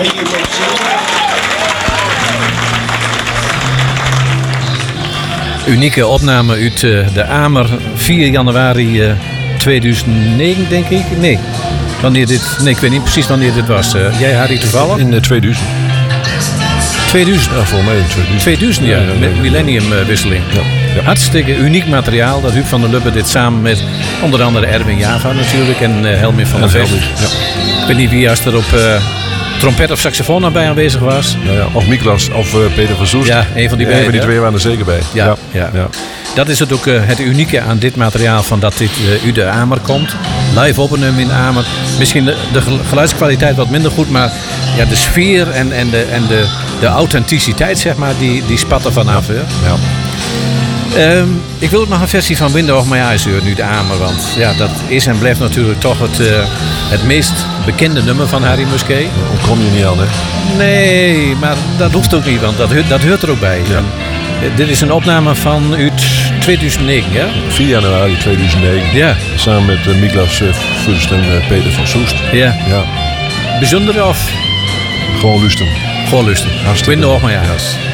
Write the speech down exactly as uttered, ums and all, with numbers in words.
Unieke opname uit uh, de Amer, vier januari uh, tweeduizend negen, denk ik. Nee, wanneer dit, nee, ik weet niet precies wanneer dit was. Uh, jij, Harry, toevallig? In uh, tweeduizend. tweeduizend? Ja, voor mij in tweeduizend. tweeduizend, ja, ja, ja, ja, ja. Met millenniumwisseling. Ja, ja. Hartstikke uniek materiaal. Dat Huub van der Lubbe dit samen met onder andere Erwin Java natuurlijk en uh, Helmir van der Vest. Ja. Ik weet niet wie juist er op uh, trompet of saxofoon daarbij aanwezig was. Ja, ja. Of Miklas of uh, Peter van Soest. Ja, een van die, ja, beiden, van die ja. twee waren er zeker bij. Ja, ja. ja. ja. Dat is het ook uh, het unieke aan dit materiaal, van dat dit uh, uit de Amer komt. Live opgenomen in Amer. Misschien de, de geluidskwaliteit wat minder goed, maar ja, de sfeer en, en, de, en de, de authenticiteit, zeg maar, die, die spat er vanaf. Ja. Ja. Um, ik wil ook nog een versie van Window of My Eyes horen, nu de Amer. Want ja, dat is en blijft natuurlijk toch het, uh, het meest bekende nummer van Harry Musquet. Daar ontkom je niet aan, hè? Nee, maar dat hoeft ook niet, want dat, dat hoort er ook bij. Ja. En, uh, dit is een opname van uit tweeduizend negen, ja? vier januari tweeduizend negen. Ja. Samen met uh, Miklas uh, Vust en uh, Peter van Soest. Ja. Ja. Bijzonder of? Gewoon lusten. Gewoon lusten. Window of My Eyes. Ja.